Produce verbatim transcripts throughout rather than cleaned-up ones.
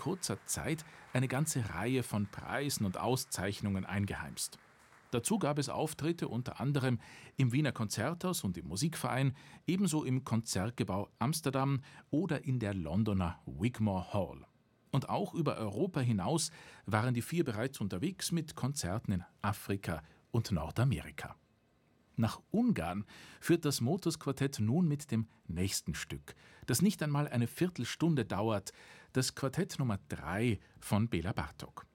kurzer Zeit eine ganze Reihe von Preisen und Auszeichnungen eingeheimst. Dazu gab es Auftritte unter anderem im Wiener Konzerthaus und im Musikverein, ebenso im Konzertgebouw Amsterdam oder in der Londoner Wigmore Hall. Und auch über Europa hinaus waren die vier bereits unterwegs mit Konzerten in Afrika und Nordamerika. Nach Ungarn führt das Motus Quartett nun mit dem nächsten Stück, das nicht einmal eine Viertelstunde dauert, das Quartett Nummer drei von Béla Bartók.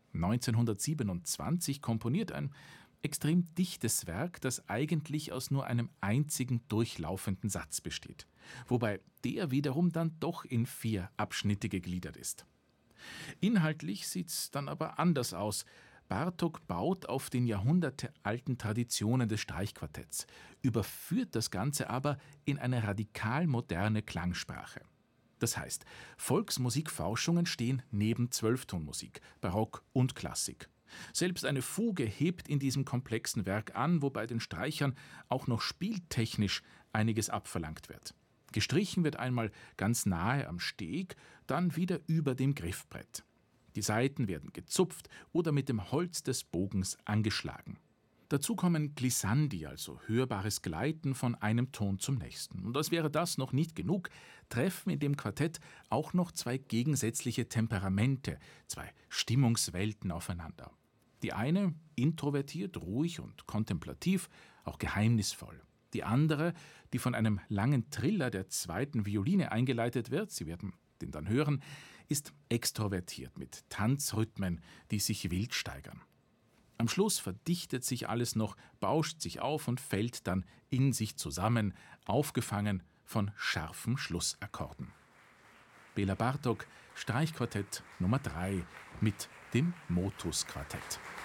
neunzehnhundertsiebenundzwanzig komponiert ein extrem dichtes Werk, das eigentlich aus nur einem einzigen durchlaufenden Satz besteht, wobei der wiederum dann doch in vier Abschnitte gegliedert ist. Inhaltlich sieht's dann aber anders aus. Bartók baut auf den jahrhundertealten Traditionen des Streichquartetts, überführt das Ganze aber in eine radikal moderne Klangsprache. Das heißt, Volksmusikforschungen stehen neben Zwölftonmusik, Barock und Klassik. Selbst eine Fuge hebt in diesem komplexen Werk an, wobei den Streichern auch noch spieltechnisch einiges abverlangt wird. Gestrichen wird einmal ganz nahe am Steg, dann wieder über dem Griffbrett. Die Saiten werden gezupft oder mit dem Holz des Bogens angeschlagen. Dazu kommen Glissandi, also hörbares Gleiten von einem Ton zum nächsten. Und als wäre das noch nicht genug, treffen in dem Quartett auch noch zwei gegensätzliche Temperamente, zwei Stimmungswelten aufeinander. Die eine introvertiert, ruhig und kontemplativ, auch geheimnisvoll. Die andere, die von einem langen Triller der zweiten Violine eingeleitet wird, Sie werden den dann hören, ist extrovertiert mit Tanzrhythmen, die sich wild steigern. Am Schluss verdichtet sich alles noch, bauscht sich auf und fällt dann in sich zusammen, aufgefangen von scharfen Schlussakkorden. Béla Bartók, Streichquartett Nummer drei mit dem Motus Quartett.